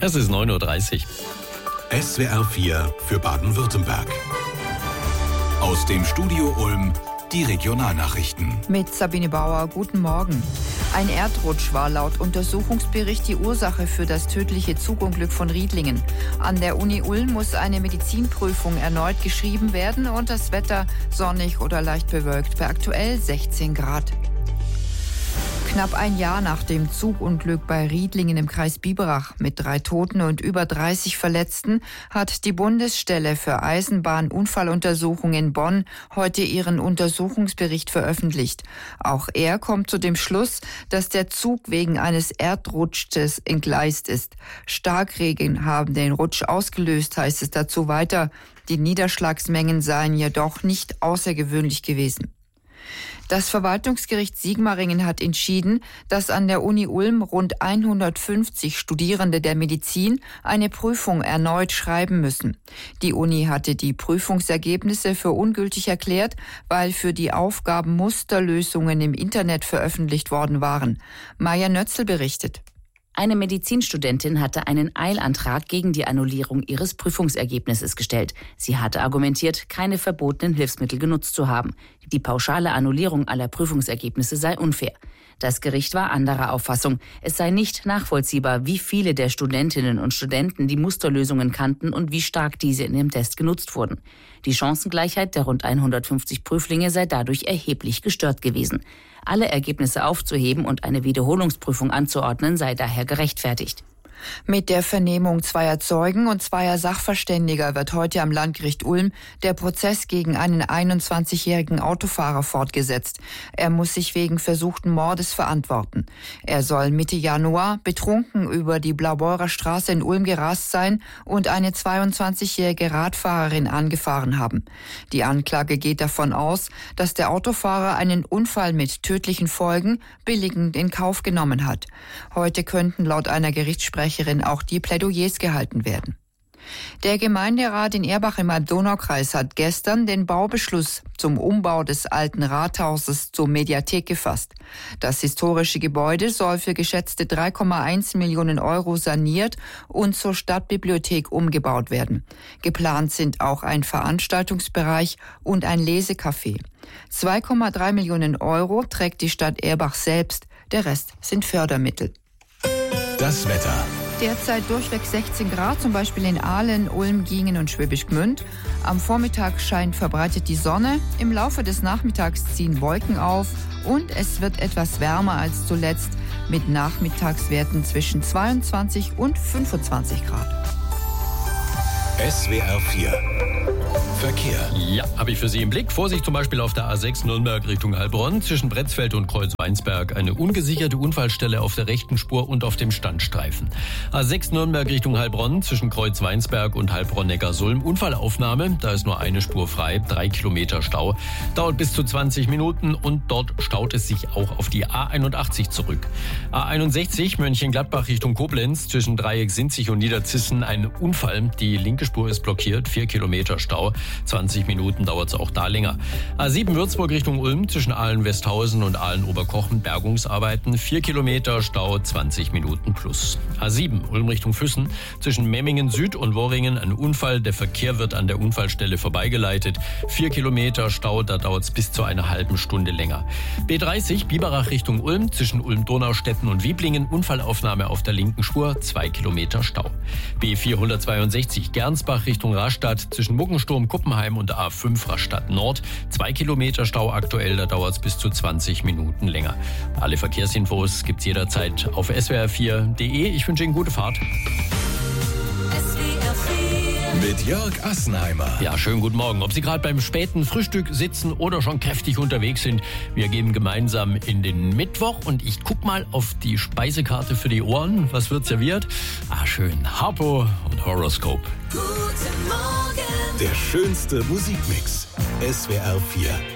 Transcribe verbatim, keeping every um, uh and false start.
Es ist neun Uhr dreißig. S W R vier für Baden-Württemberg. Aus dem Studio Ulm die Regionalnachrichten. Mit Sabine Bauer, guten Morgen. Ein Erdrutsch war laut Untersuchungsbericht die Ursache für das tödliche Zugunglück von Riedlingen. An der Uni Ulm muss eine Medizinprüfung erneut geschrieben werden und das Wetter sonnig oder leicht bewölkt bei aktuell sechzehn Grad. Knapp ein Jahr nach dem Zugunglück bei Riedlingen im Kreis Biberach mit drei Toten und über dreißig Verletzten hat die Bundesstelle für Eisenbahnunfalluntersuchung in Bonn heute ihren Untersuchungsbericht veröffentlicht. Auch er kommt zu dem Schluss, dass der Zug wegen eines Erdrutsches entgleist ist. Starkregen haben den Rutsch ausgelöst, heißt es dazu weiter. Die Niederschlagsmengen seien jedoch nicht außergewöhnlich gewesen. Das Verwaltungsgericht Sigmaringen hat entschieden, dass an der Uni Ulm rund hundertfünfzig Studierende der Medizin eine Prüfung erneut schreiben müssen. Die Uni hatte die Prüfungsergebnisse für ungültig erklärt, weil für die Aufgaben Musterlösungen im Internet veröffentlicht worden waren. Maja Nötzl berichtet. Eine Medizinstudentin hatte einen Eilantrag gegen die Annullierung ihres Prüfungsergebnisses gestellt. Sie hatte argumentiert, keine verbotenen Hilfsmittel genutzt zu haben. Die pauschale Annullierung aller Prüfungsergebnisse sei unfair. Das Gericht war anderer Auffassung. Es sei nicht nachvollziehbar, wie viele der Studentinnen und Studenten die Musterlösungen kannten und wie stark diese in dem Test genutzt wurden. Die Chancengleichheit der rund hundertfünfzig Prüflinge sei dadurch erheblich gestört gewesen. Alle Ergebnisse aufzuheben und eine Wiederholungsprüfung anzuordnen, sei daher gerechtfertigt. Mit der Vernehmung zweier Zeugen und zweier Sachverständiger wird heute am Landgericht Ulm der Prozess gegen einen einundzwanzigjährigen Autofahrer fortgesetzt. Er muss sich wegen versuchten Mordes verantworten. Er soll Mitte Januar betrunken über die Blaubeurer Straße in Ulm gerast sein und eine zweiundzwanzigjährige Radfahrerin angefahren haben. Die Anklage geht davon aus, dass der Autofahrer einen Unfall mit tödlichen Folgen billigend in Kauf genommen hat. Heute könnten laut einer Gerichtssprecherin auch die Plädoyers gehalten werden. Der Gemeinderat in Erbach im Alb-Donau-Kreis hat gestern den Baubeschluss zum Umbau des alten Rathauses zur Mediathek gefasst. Das historische Gebäude soll für geschätzte drei Komma eins Millionen Euro saniert und zur Stadtbibliothek umgebaut werden. Geplant sind auch ein Veranstaltungsbereich und ein Lesecafé. zwei Komma drei Millionen Euro trägt die Stadt Erbach selbst, der Rest sind Fördermittel. Das Wetter. Derzeit durchweg sechzehn Grad, zum Beispiel in Aalen, Ulm, Giengen und Schwäbisch Gmünd. Am Vormittag scheint verbreitet die Sonne. Im Laufe des Nachmittags ziehen Wolken auf und es wird etwas wärmer als zuletzt mit Nachmittagswerten zwischen zweiundzwanzig und fünfundzwanzig Grad. S W R vier Verkehr. Ja, habe ich für Sie im Blick. Vorsicht zum Beispiel auf der A sechs Nürnberg Richtung Heilbronn. Zwischen Bretzfeld und Kreuzweinsberg eine ungesicherte Unfallstelle auf der rechten Spur und auf dem Standstreifen. A sechs Nürnberg Richtung Heilbronn zwischen Kreuzweinsberg und Heilbronn-Neckarsulm. Unfallaufnahme, da ist nur eine Spur frei, drei Kilometer Stau. Dauert bis zu zwanzig Minuten und dort staut es sich auch auf die A einundachtzig zurück. A einundsechzig Mönchengladbach Richtung Koblenz zwischen Dreieck Sinzig und Niederzissen ein Unfall. Die linke Spur ist blockiert, vier Kilometer Stau. zwanzig Minuten dauert es auch da länger. A sieben Würzburg Richtung Ulm zwischen Aalen-Westhausen und Aalen-Oberkochen Bergungsarbeiten. vier Kilometer Stau, zwanzig Minuten plus. A sieben Ulm Richtung Füssen zwischen Memmingen Süd und Worringen ein Unfall. Der Verkehr wird an der Unfallstelle vorbeigeleitet. vier Kilometer Stau, da dauert es bis zu einer halben Stunde länger. B dreißig Biberach Richtung Ulm zwischen Ulm-Donaustetten und Wieblingen. Unfallaufnahme auf der linken Spur, zwei Kilometer Stau. B vierhundertzweiundsechzig Gernsbach Richtung Rastatt zwischen Muggensturm, Kuppenheim und A fünf Rastatt Nord. Zwei Kilometer Stau aktuell, da dauert es bis zu zwanzig Minuten länger. Alle Verkehrsinfos gibt's jederzeit auf S W R vier punkt de. Ich wünsche Ihnen gute Fahrt. Mit Jörg Assenheimer. Ja, schönen guten Morgen. Ob Sie gerade beim späten Frühstück sitzen oder schon kräftig unterwegs sind, wir gehen gemeinsam in den Mittwoch und ich guck mal auf die Speisekarte für die Ohren. Was wird serviert? Ah, schön. Harpo und Horoscope. Guten Morgen. Der schönste Musikmix. S W R vier.